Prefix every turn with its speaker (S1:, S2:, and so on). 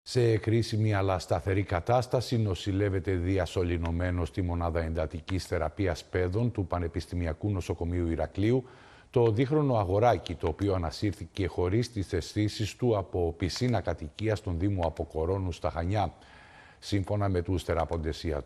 S1: Σε κρίσιμη αλλά σταθερή κατάσταση νοσηλεύεται διασωληνωμένο στη μονάδα εντατικής θεραπείας παιδών του Πανεπιστημιακού Νοσοκομείου Ηρακλείου το δίχρονο αγοράκι, το οποίο ανασύρθηκε χωρίς τις αισθήσεις του από πισίνα κατοικίας στον Δήμο Αποκορώνου στα Χανιά. Σύμφωνα με τους θεράποντες ιατρούς,